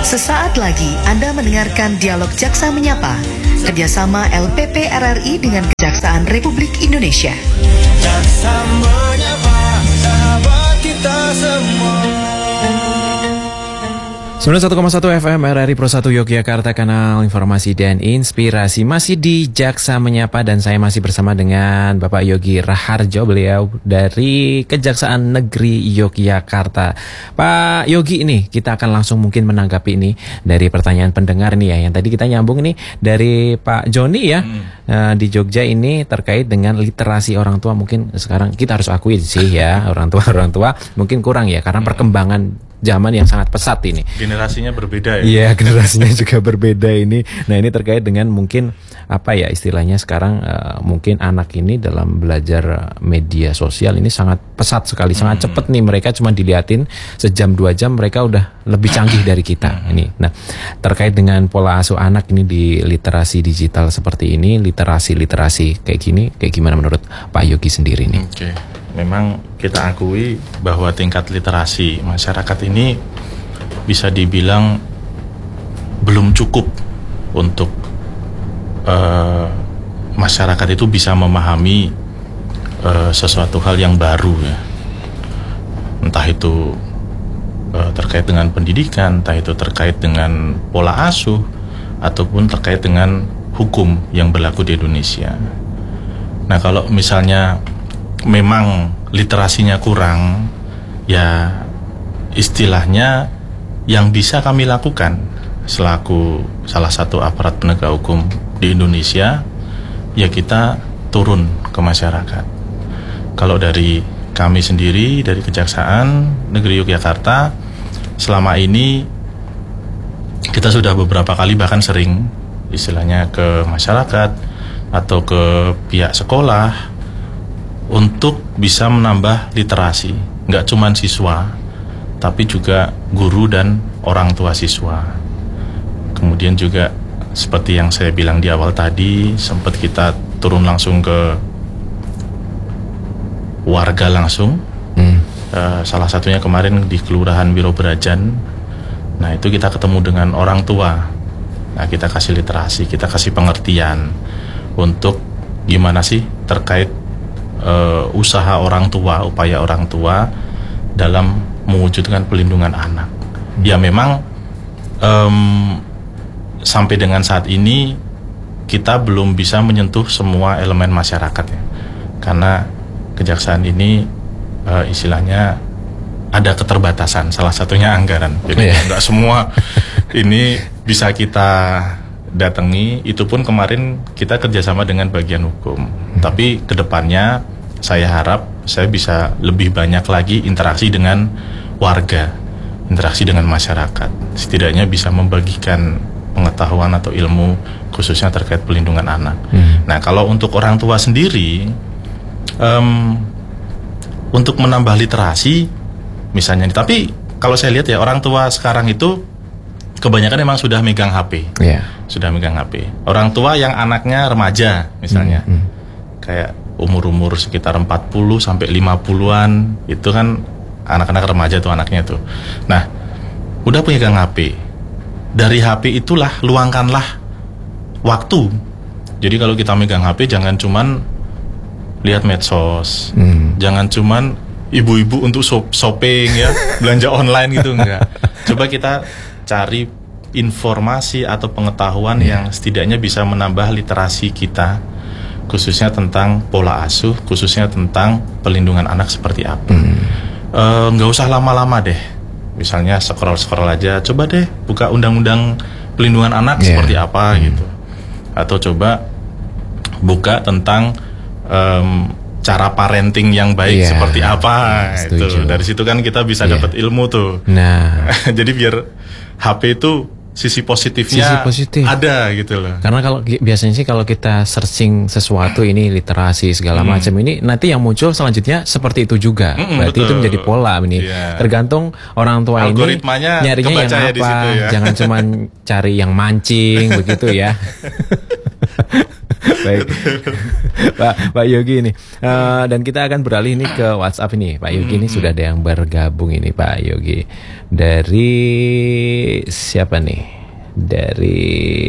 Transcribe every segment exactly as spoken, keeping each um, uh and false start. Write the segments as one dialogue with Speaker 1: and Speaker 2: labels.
Speaker 1: Sesaat lagi Anda mendengarkan Dialog Jaksa Menyapa, kerjasama L P P R R I dengan Kejaksaan Republik Indonesia.
Speaker 2: Jaksa Menyapa, sahabat kita semua.
Speaker 3: sembilan puluh satu koma satu F M R R I Pro satu Yogyakarta, kanal informasi dan inspirasi. Masih di Jaksa Menyapa dan saya masih bersama dengan Bapak Yogi Raharjo, beliau dari Kejaksaan Negeri Yogyakarta. Pak Yogi, ini kita akan langsung mungkin menanggapi ini dari pertanyaan pendengar nih ya. Yang tadi kita nyambung nih dari Pak Joni ya, hmm. uh, di Jogja ini terkait dengan literasi orang tua. Mungkin sekarang kita harus akui sih ya, orang tua orang tua mungkin kurang ya karena perkembangan zaman yang sangat pesat ini.
Speaker 4: Generasinya berbeda ya.
Speaker 3: Iya, generasinya juga berbeda ini. Nah, ini terkait dengan mungkin apa ya istilahnya sekarang uh, mungkin anak ini dalam belajar media sosial ini sangat pesat sekali, hmm. sangat cepat nih. Mereka cuma diliatin sejam dua jam mereka udah lebih canggih dari kita hmm. ini. Nah, terkait dengan pola asuh anak ini di literasi digital seperti ini, literasi-literasi kayak gini, kayak gimana menurut Pak Yogi sendiri nih?
Speaker 4: Oke. Okay. Memang kita akui bahwa tingkat literasi masyarakat ini bisa dibilang belum cukup untuk uh, masyarakat itu bisa memahami uh, sesuatu hal yang baru ya. Entah itu uh, terkait dengan pendidikan, entah itu terkait dengan pola asuh, ataupun terkait dengan hukum yang berlaku di Indonesia. Nah, kalau misalnya memang literasinya kurang, ya istilahnya yang bisa kami lakukan selaku salah satu aparat penegak hukum di Indonesia, ya kita turun ke masyarakat. Kalau dari kami sendiri, dari Kejaksaan Negeri Yogyakarta, selama ini kita sudah beberapa kali bahkan sering istilahnya ke masyarakat atau ke pihak sekolah untuk bisa menambah literasi, nggak cuma siswa, tapi juga guru dan orang tua siswa. Kemudian juga seperti yang saya bilang di awal tadi, sempat kita turun langsung ke warga langsung. Hmm. Uh, salah satunya kemarin di Kelurahan Wirobrajan. Nah, itu kita ketemu dengan orang tua. Nah, kita kasih literasi, kita kasih pengertian untuk gimana sih terkait Uh, usaha orang tua, upaya orang tua dalam mewujudkan pelindungan anak. Hmm. Ya memang um, sampai dengan saat ini kita belum bisa menyentuh semua elemen masyarakat ya, karena kejaksaan ini uh, istilahnya ada keterbatasan, salah satunya anggaran. Jadi yeah. nggak semua ini bisa kita datangi. Itu pun kemarin kita kerjasama dengan bagian hukum. Hmm. Tapi kedepannya saya harap saya bisa lebih banyak lagi interaksi dengan warga, interaksi dengan masyarakat. Setidaknya bisa membagikan pengetahuan atau ilmu khususnya terkait pelindungan anak. Hmm. Nah, kalau untuk orang tua sendiri, um, untuk menambah literasi misalnya, tapi kalau saya lihat ya orang tua sekarang itu kebanyakan memang sudah megang H P, yeah. sudah megang H P. Orang tua yang anaknya remaja misalnya, mm, mm. kayak umur-umur sekitar empat puluh sampai lima puluhan, itu kan anak-anak remaja tuh anaknya tuh. Nah, udah pegang H P. Dari H P itulah luangkanlah waktu. Jadi kalau kita megang H P jangan cuman lihat medsos, mm. jangan cuman ibu-ibu untuk shopping ya, belanja online gitu, enggak. Coba kita cari informasi atau pengetahuan yeah. yang setidaknya bisa menambah literasi kita, khususnya tentang pola asuh, khususnya tentang pelindungan anak seperti apa. Mm. E, nggak usah lama-lama deh, misalnya scroll-scroll aja, coba deh buka undang-undang pelindungan anak yeah. seperti apa mm. gitu, atau coba buka tentang um, cara parenting yang baik yeah. seperti apa. Itu dari situ kan kita bisa yeah. dapat ilmu tuh. Nah, jadi biar H P itu sisi positifnya sisi positif ada gitu loh. Karena kalau biasanya sih kalau kita searching sesuatu ini literasi segala hmm. macam ini, nanti yang muncul selanjutnya seperti itu juga. Hmm, Berarti betul. Itu menjadi pola ini. Yeah. Tergantung orang tua ini nyarinya yang apa. Di situ, ya. Jangan cuma cari yang mancing begitu ya. Baik.
Speaker 3: Pak Pak Yogi ini. Uh, dan kita akan beralih ini ke WhatsApp ini. Pak Yogi ini sudah ada yang bergabung ini Pak Yogi. Dari siapa nih? Dari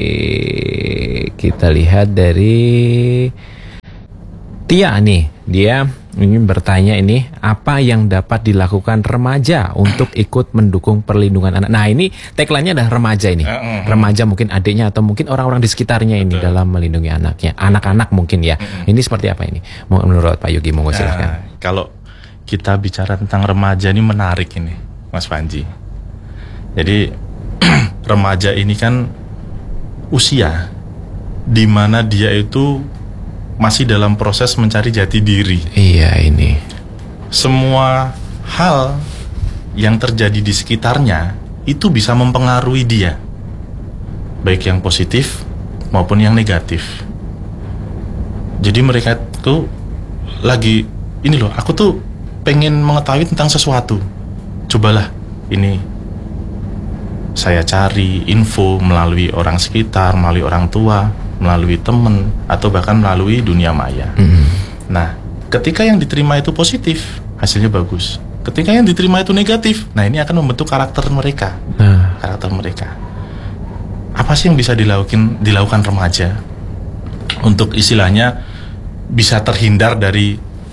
Speaker 3: kita lihat dari Tia nih. Dia ingin bertanya ini, apa yang dapat dilakukan remaja untuk ikut mendukung perlindungan anak. Nah ini tagline-nya adalah remaja ini. Remaja mungkin adiknya atau mungkin orang-orang di sekitarnya ini Betul. dalam melindungi anaknya. Anak-anak mungkin ya. Ini seperti apa ini? Menurut Pak Yogi, monggo silakan.
Speaker 4: Nah, kalau kita bicara tentang remaja ini menarik ini, Mas Panji. Jadi remaja ini kan usia di mana dia itu masih dalam proses mencari jati diri.
Speaker 3: Iya ini.
Speaker 4: Semua hal yang terjadi di sekitarnya itu bisa mempengaruhi dia, baik yang positif maupun yang negatif. Jadi mereka tuh lagi ini loh, aku tuh pengen mengetahui tentang sesuatu. Cobalah ini saya cari info melalui orang sekitar, melalui orang tua, melalui teman, atau bahkan melalui dunia maya. Mm-hmm. Nah, ketika yang diterima itu positif, hasilnya bagus. Ketika yang diterima itu negatif, nah ini akan membentuk karakter mereka. Nah. Karakter mereka. Apa sih yang bisa dilakukan dilakukan remaja untuk istilahnya bisa terhindar dari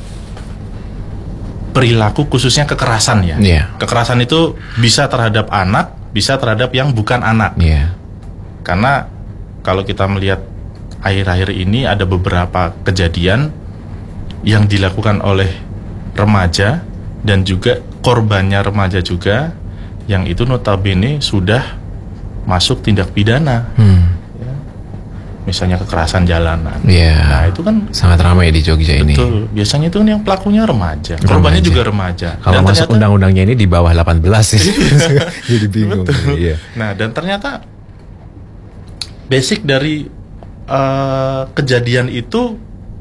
Speaker 4: perilaku khususnya kekerasan ya? Yeah. Kekerasan itu bisa terhadap anak, bisa terhadap yang bukan anak. Yeah. Karena kalau kita melihat akhir-akhir ini ada beberapa kejadian yang dilakukan oleh remaja dan juga korbannya remaja juga, yang itu notabene sudah masuk tindak pidana. Hmm. Ya. Misalnya kekerasan jalanan.
Speaker 3: Yeah.
Speaker 4: Nah itu kan
Speaker 3: sangat ramai di Jogja ini.
Speaker 4: Betul. Biasanya itu yang pelakunya remaja, remaja. Korbannya juga remaja.
Speaker 3: Kalau dan masuk ternyata, undang-undangnya ini di bawah delapan belas sih. Jadi bingung.
Speaker 4: Betul.
Speaker 3: Iya.
Speaker 4: Nah dan ternyata basic dari Uh, kejadian itu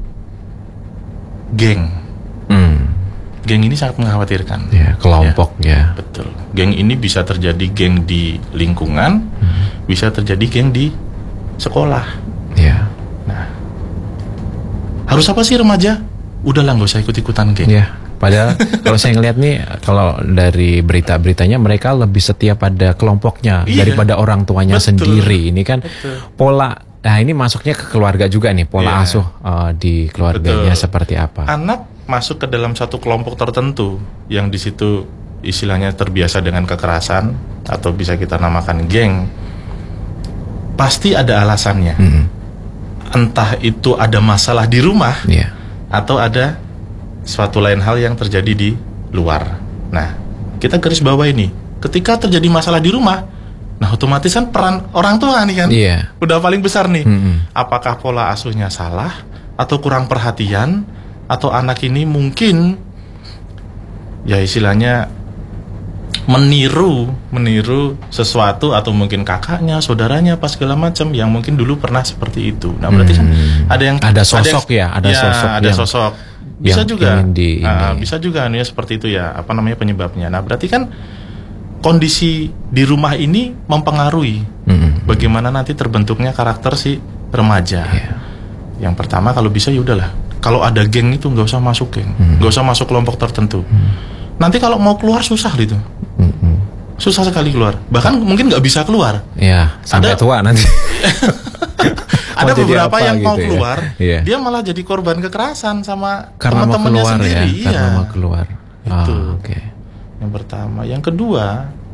Speaker 4: geng. Hmm. Geng ini sangat mengkhawatirkan.
Speaker 3: Ya, kelompok ya.
Speaker 4: ya. Betul. Geng ini bisa terjadi geng di lingkungan, hmm. bisa terjadi geng di sekolah. Ya. Nah, harus apa sih remaja? Udahlah nggak usah ikut-ikutan geng.
Speaker 3: Ya. Padahal kalau saya ngelihat nih, kalau dari berita-beritanya mereka lebih setia pada kelompoknya iya. daripada orang tuanya Betul. sendiri. Ini kan Betul. pola. Nah ini masuknya ke keluarga juga nih, pola yeah. asuh uh, di keluarganya Betul. seperti apa?
Speaker 4: Anak masuk ke dalam satu kelompok tertentu yang di situ istilahnya terbiasa dengan kekerasan atau bisa kita namakan geng, pasti ada alasannya. Mm-hmm. Entah itu ada masalah di rumah yeah. atau ada suatu lain hal yang terjadi di luar. Nah kita garis bawah ini, ketika terjadi masalah di rumah, nah otomatis kan peran orang tua nih kan yeah. udah paling besar nih. Mm-hmm. Apakah pola asuhnya salah atau kurang perhatian, atau anak ini mungkin ya istilahnya meniru meniru sesuatu, atau mungkin kakaknya, saudaranya, pas segala macam yang mungkin dulu pernah seperti itu. Nah berarti kan
Speaker 3: hmm.
Speaker 4: ada yang
Speaker 3: ada sosok ada yang,
Speaker 4: ya ada
Speaker 3: ya, sosok
Speaker 4: ada
Speaker 3: yang,
Speaker 4: sosok bisa
Speaker 3: yang
Speaker 4: juga
Speaker 3: di,
Speaker 4: uh, bisa juga ya seperti itu ya, apa namanya penyebabnya. Nah berarti kan kondisi di rumah ini mempengaruhi mm-hmm. bagaimana nanti terbentuknya karakter si remaja. Yeah. Yang pertama kalau bisa ya udahlah, kalau ada geng itu nggak usah masuk geng, nggak mm-hmm. usah masuk kelompok tertentu. Mm-hmm. Nanti kalau mau keluar susah gitu, mm-hmm. susah sekali keluar. Bahkan oh. mungkin nggak bisa keluar.
Speaker 3: Ya, sampai ada, tua nanti.
Speaker 4: Ada beberapa yang
Speaker 3: gitu
Speaker 4: mau keluar,
Speaker 3: ya? Yeah.
Speaker 4: dia malah jadi korban kekerasan sama
Speaker 3: karena
Speaker 4: teman-temannya
Speaker 3: keluar,
Speaker 4: sendiri.
Speaker 3: Ya? Karena
Speaker 4: iya.
Speaker 3: mau keluar.
Speaker 4: Itu.
Speaker 3: Oh, Oke. Okay.
Speaker 4: Yang pertama, yang kedua,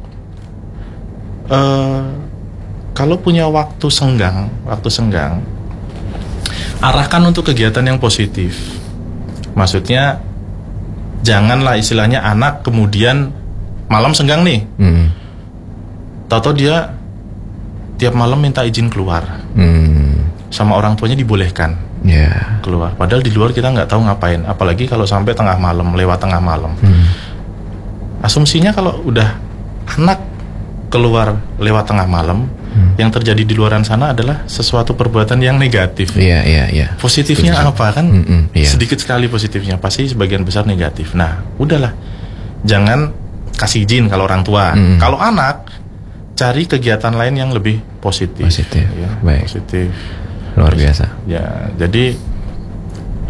Speaker 4: uh, kalau punya waktu senggang, waktu senggang, arahkan untuk kegiatan yang positif. Maksudnya, janganlah istilahnya anak kemudian malam senggang nih, hmm. tahu-tahu dia tiap malam minta izin keluar, hmm. sama orang tuanya dibolehkan yeah. keluar. Padahal di luar kita nggak tahu ngapain, apalagi kalau sampai tengah malam, lewat tengah malam. Hmm. Asumsinya kalau udah anak keluar lewat tengah malam, hmm. yang terjadi di luaran sana adalah sesuatu perbuatan yang negatif.
Speaker 3: Iya, iya, iya.
Speaker 4: Positifnya
Speaker 3: Setuju.
Speaker 4: apa kan?
Speaker 3: Mm-mm, iya.
Speaker 4: Sedikit sekali positifnya, pasti sebagian besar negatif. Nah, udahlah. Jangan kasih izin kalau orang tua. Mm-mm. Kalau anak, cari kegiatan lain yang lebih positif.
Speaker 3: Positif.
Speaker 4: Ya,
Speaker 3: baik.
Speaker 4: Positif.
Speaker 3: Luar biasa.
Speaker 4: Ya, jadi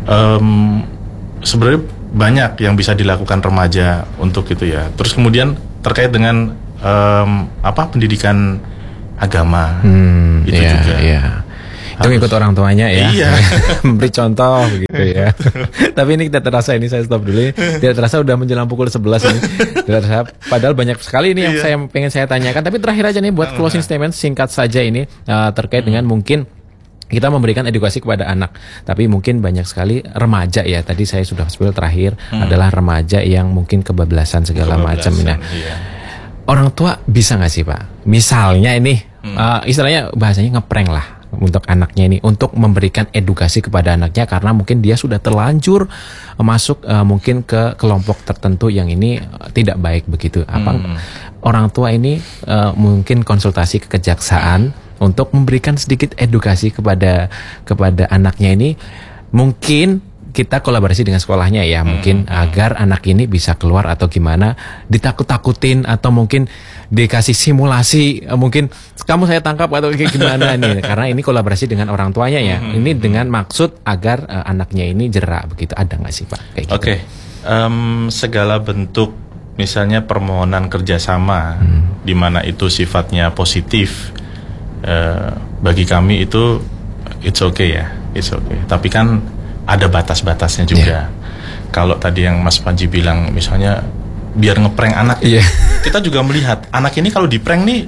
Speaker 4: um, sebenarnya banyak yang bisa dilakukan remaja untuk itu ya. Terus kemudian terkait dengan um, apa pendidikan agama
Speaker 3: hmm,
Speaker 4: itu
Speaker 3: iya,
Speaker 4: juga.
Speaker 3: Iya. Itu
Speaker 4: Harus.
Speaker 3: ikut orang tuanya ya.
Speaker 4: Iya.
Speaker 3: Memberi contoh gitu ya. Tapi ini tidak terasa, ini saya stop dulu. Tidak terasa udah menjelang pukul sebelas ini. Tidak terasa. Padahal banyak sekali ini yang
Speaker 4: Iya.
Speaker 3: saya pengen saya tanyakan. Tapi terakhir aja nih buat closing statement singkat saja ini uh, terkait dengan mungkin kita memberikan edukasi kepada anak, tapi mungkin banyak sekali remaja ya. Tadi saya sudah spill terakhir hmm. adalah remaja yang mungkin kebablasan segala macam. Nah,
Speaker 4: iya.
Speaker 3: orang tua bisa nggak sih Pak? Misalnya ini hmm. uh, istilahnya bahasanya ngeprank lah untuk anaknya ini, untuk memberikan edukasi kepada anaknya karena mungkin dia sudah terlanjur masuk uh, mungkin ke kelompok tertentu yang ini uh, tidak baik begitu. Apa hmm. orang tua ini uh, mungkin konsultasi ke kejaksaan untuk memberikan sedikit edukasi kepada kepada anaknya ini, mungkin kita kolaborasi dengan sekolahnya ya, mungkin hmm. agar anak ini bisa keluar atau gimana, ditakut-takutin atau mungkin dikasih simulasi, mungkin kamu saya tangkap atau kayak gimana nih, karena ini kolaborasi dengan orang tuanya ya, hmm. ini dengan maksud agar uh, anaknya ini jerak begitu. Ada nggak sih Pak? Kayak gitu.
Speaker 4: Oke, okay. um, segala bentuk misalnya permohonan kerjasama, hmm. di mana itu sifatnya positif. Uh, bagi kami itu it's okay ya, it's okay. Tapi kan ada batas-batasnya juga. Yeah. Kalau tadi yang Mas Panji bilang, misalnya biar ngeprank anak, yeah. kita juga melihat anak ini kalau diprank nih,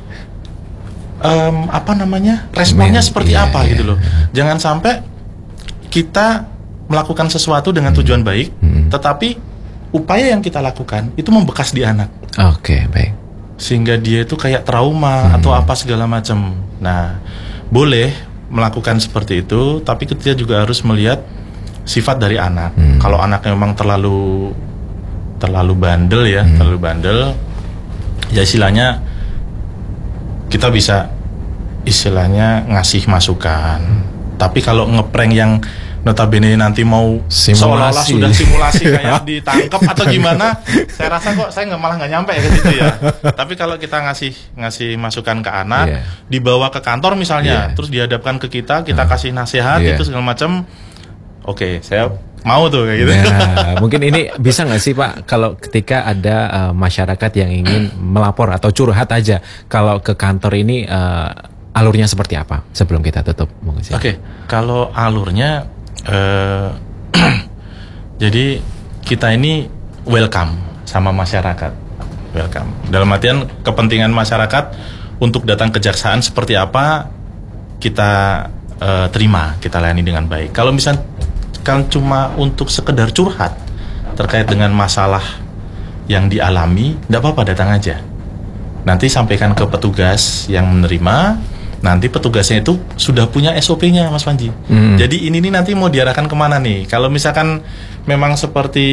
Speaker 4: um, apa namanya, responnya Man, seperti yeah, apa yeah. gitu loh. Jangan sampai kita melakukan sesuatu dengan tujuan hmm. baik, hmm. tetapi upaya yang kita lakukan itu membekas di anak.
Speaker 3: Oke, okay, baik.
Speaker 4: Sehingga dia itu kayak trauma hmm. atau apa segala macam. Nah, boleh melakukan seperti itu, tapi kita juga harus melihat sifat dari anak. Hmm. Kalau anaknya memang terlalu terlalu bandel ya, hmm. terlalu bandel, ya istilahnya kita bisa istilahnya ngasih masukan. Hmm. Tapi kalau ngeprank yang notabene nanti mau simulasi. Seolah-olah sudah simulasi kayak ditangkap atau gimana, saya rasa kok saya nggak malah nggak nyampe ke situ ya. Tapi kalau kita ngasih ngasih masukan ke anak, yeah. dibawa ke kantor misalnya, yeah. terus dihadapkan ke kita, kita kasih nasihat yeah. itu segala macam, oke, okay, saya mau tuh kayak gitu.
Speaker 3: Nah, mungkin ini bisa nggak sih Pak, kalau ketika ada uh, masyarakat yang ingin melapor atau curhat aja, kalau ke kantor ini uh, alurnya seperti apa sebelum kita tutup? Oke,
Speaker 4: okay. Kalau alurnya Uh, jadi kita ini welcome sama masyarakat, welcome. Dalam artian kepentingan masyarakat untuk datang ke kejaksaan seperti apa kita uh, terima, kita layani dengan baik. Kalau misalkan kan cuma untuk sekedar curhat terkait dengan masalah yang dialami, tidak apa-apa, datang aja. Nanti sampaikan ke petugas yang menerima. Nanti petugasnya itu sudah punya S O P-nya Mas Panji. Hmm. Jadi ini nih nanti mau diarahkan kemana nih? Kalau misalkan memang seperti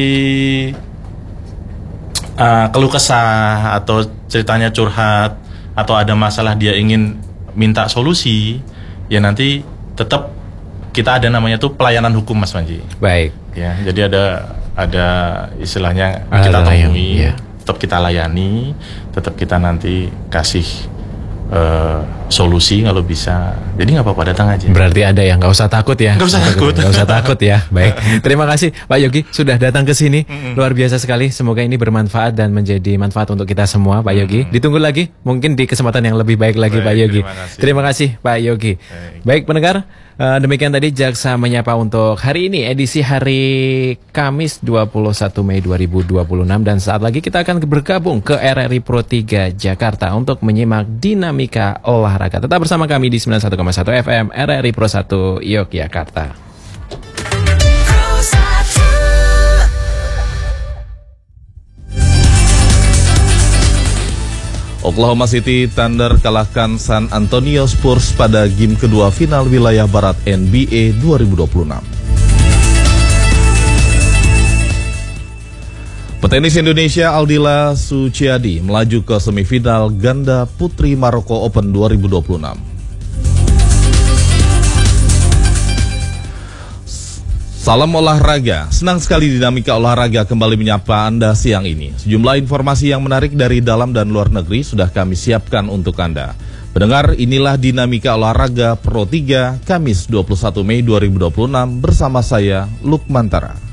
Speaker 4: uh, keluh kesah atau ceritanya curhat atau ada masalah dia ingin minta solusi, ya nanti tetap kita ada namanya tuh pelayanan hukum Mas Panji.
Speaker 3: Baik.
Speaker 4: Ya, jadi ada ada istilahnya
Speaker 3: ada
Speaker 4: kita temui,
Speaker 3: ya.
Speaker 4: tetap kita layani, tetap kita nanti kasih Uh, solusi kalau bisa. Jadi nggak apa-apa, datang aja.
Speaker 3: Berarti ada yang nggak usah takut ya.
Speaker 4: Nggak usah takut.
Speaker 3: Nggak usah takut ya. Baik. Terima kasih Pak Yogi sudah datang ke sini. Mm-hmm. Luar biasa sekali. Semoga ini bermanfaat dan menjadi manfaat untuk kita semua Pak Yogi. Mm-hmm. Ditunggu lagi mungkin di kesempatan yang lebih baik lagi. Baik, Pak Yogi. Terima kasih. Terima kasih Pak Yogi. Baik, Baik pendengar. Uh, demikian tadi Jaksa Menyapa untuk hari ini, edisi hari Kamis dua puluh satu Mei dua ribu dua puluh enam, dan saat lagi kita akan bergabung ke R R I Pro tiga Jakarta untuk menyimak dinamika olahraga. Tetap bersama kami di sembilan puluh satu koma satu F M R R I Pro satu Yogyakarta.
Speaker 5: Oklahoma City Thunder kalahkan San Antonio Spurs pada game kedua final wilayah barat N B A dua ribu dua puluh enam. Petenis Indonesia Aldila Suciadi melaju ke semifinal ganda putri Maroko Open dua ribu dua puluh enam. Salam olahraga, senang sekali dinamika olahraga kembali menyapa Anda siang ini. Sejumlah informasi yang menarik dari dalam dan luar negeri sudah kami siapkan untuk Anda. Pendengar, inilah dinamika olahraga Pro tiga Kamis dua puluh satu Mei dua ribu dua puluh enam bersama saya Lukman Tara.